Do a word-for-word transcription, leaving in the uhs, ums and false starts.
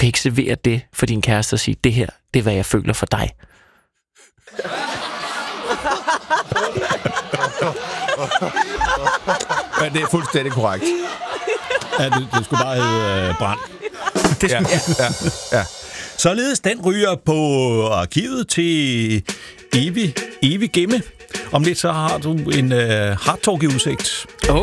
kan ikke servere det for din kæreste og sige, det her, det er, hvad jeg føler for dig. Ja, det er fuldstændig korrekt. Ja, det, det skulle bare hedde øh, brand. Det ja, ja, ja. Således den ryger på arkivet til evig, evig gemme. Om lidt så har du en øh, hardtalk i udsigt. Oh